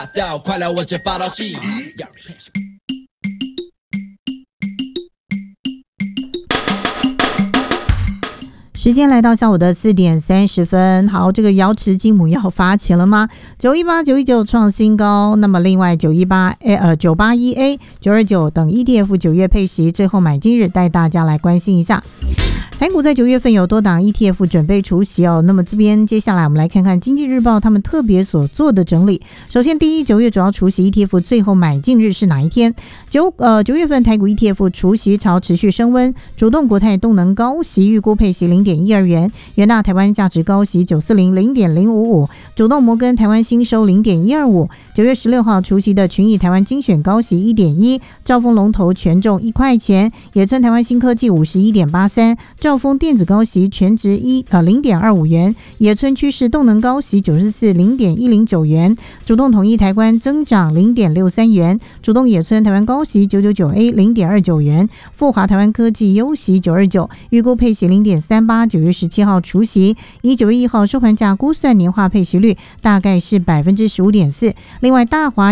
快来我这把刀戏。 时间来到下午的4点30分。好，这个瑶池金母要发钱了吗？918、919创新高。那么另外981A、929等 ETF 9月配息最后买进日，带大家来关心一下。台股在9月份有多档 ETF 准备除息哦。那么这边接下来我们来看看经济日报他们特别所做的整理。首先第一，9月主要除息 ETF 最后买进日是哪一天？9月份台股 ETF 除息潮持续升温，主动国泰动能高息预估配息 0.12 元，元大台湾价值高息940 0.055， 主动摩根台湾新收 0.125。 9月16号除息的群益台湾精选高息 1.1， 兆丰龙头权重1块钱，野村台湾新科技 51.83， 兆丰电子高息全值0.25 元，野村趋势动能高息94 0.109 元，主动统一台湾增长 0.63 元，主动野村台湾高息 999A 0.29 元，富华台湾科技优息929，预估配息 0.38， 9月17号除息，以9月1号收盘价估算年化配息率大概是 15.4%。 另外大华